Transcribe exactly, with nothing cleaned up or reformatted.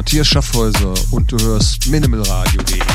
Matthias Schaffhäuser und du hörst minimalradio punkt de.